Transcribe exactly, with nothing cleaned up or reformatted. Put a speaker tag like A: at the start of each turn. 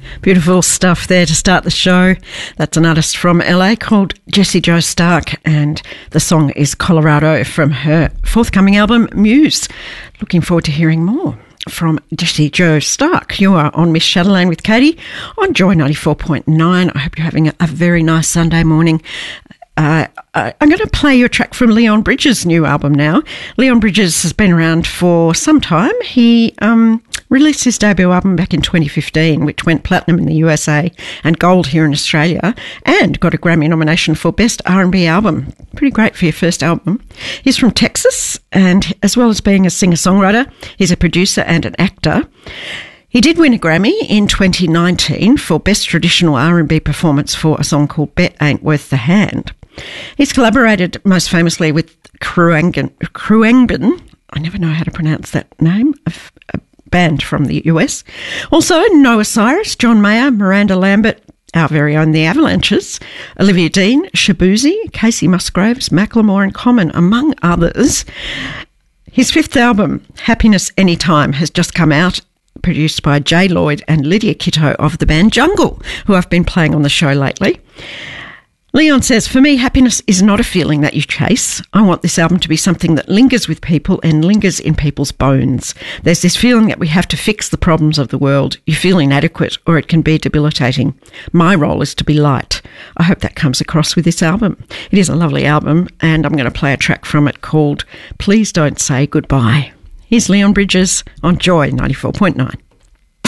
A: Beautiful stuff there to start the show. That's an artist from L A called Jessie Jo Stark, and the song is Colorado from her forthcoming album, Muse. Looking forward to hearing more from Jessie Jo Stark. You are on Miss Chatelaine with Katie on Joy ninety-four point nine. I hope you're having a, a very nice Sunday morning. Uh, I'm going to play you a track from Leon Bridges' new album now. Leon Bridges has been around for some time. He um, released his debut album back in twenty fifteen, which went platinum in the U S A and gold here in Australia, and got a Grammy nomination for Best R and B Album. Pretty great for your first album. He's from Texas, and as well as being a singer-songwriter, he's a producer and an actor. He did win a Grammy in twenty nineteen for Best Traditional R and B Performance for a song called Bet Ain't Worth the Hand. He's collaborated most famously with Khruangbin, Khruangbin, I never know how to pronounce that name, of a band from the U S. Also, Noah Cyrus, John Mayer, Miranda Lambert, our very own The Avalanches, Olivia Dean, Shabuzi, Casey Musgraves, Macklemore and Common, among others. His fifth album, Happiness Anytime, has just come out, produced by Jay Lloyd and Lydia Kitto of the band Jungle, who I've been playing on the show lately. Leon says, for me, happiness is not a feeling that you chase. I want this album to be something that lingers with people and lingers in people's bones. There's this feeling that we have to fix the problems of the world. You feel inadequate, or it can be debilitating. My role is to be light. I hope that comes across with this album. It is a lovely album, and I'm going to play a track from it called Please Don't Say Goodbye. Here's Leon Bridges on Joy ninety-four point nine.